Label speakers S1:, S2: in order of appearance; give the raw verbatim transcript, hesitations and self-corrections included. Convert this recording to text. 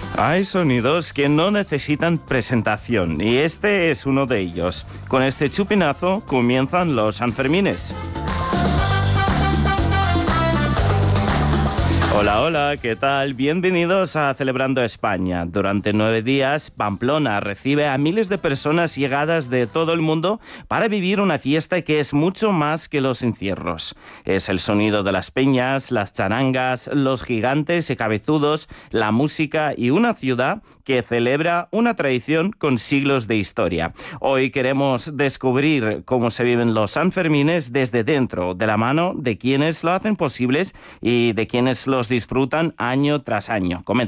S1: Hay sonidos que no necesitan presentación y este es uno de ellos. Con este chupinazo comienzan los Sanfermines. Hola, hola, ¿qué tal? Bienvenidos a Celebrando España. Durante nueve días, Pamplona recibe a miles de personas llegadas de todo el mundo para vivir una fiesta que es mucho más que los encierros. Es el sonido de las peñas, las charangas, los gigantes y cabezudos, la música y una ciudad que celebra una tradición con siglos de historia. Hoy queremos descubrir cómo se viven los Sanfermines desde dentro, de la mano de quienes lo hacen posibles y de quienes los disfrutan año tras año. Comenzamos.